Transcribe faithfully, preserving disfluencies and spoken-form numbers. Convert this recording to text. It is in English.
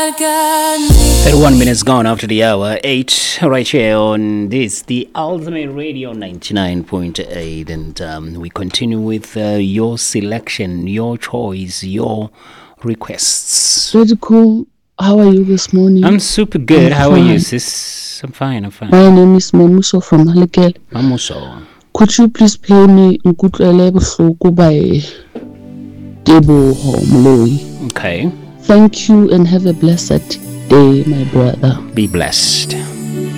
thirty-one minutes gone after the hour, eight, right here on this, the Ultimate Radio ninety-nine point eight. And um, we continue with uh, your selection, your choice, your requests. Really cool. How are you this morning? I'm super good. I'm How fine. are you, sis? I'm fine, I'm fine. My name is Mamuso from Halekele. Mamuso. Could you please play me Nkutlele Buhlungu by Teboho Moloi? Okay. Thank you and have a blessed day, my brother. Be blessed.